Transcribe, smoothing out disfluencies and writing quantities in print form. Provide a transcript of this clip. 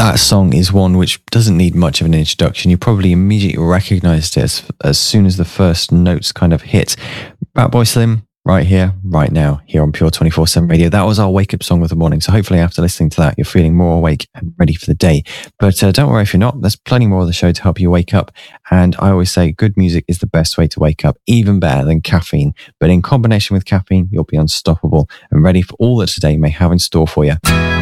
That song is one which doesn't need much of an introduction. You probably immediately recognized it as soon as the first notes kind of hit. Fatboy Slim, right here, right now, here on Pure 24/7 Radio. That was our wake-up song of the morning. So hopefully after listening to that, you're feeling more awake and ready for the day. But don't worry if you're not. There's plenty more of the show to help you wake up. And I always say good music is the best way to wake up, even better than caffeine. But in combination with caffeine, you'll be unstoppable and ready for all that today may have in store for you.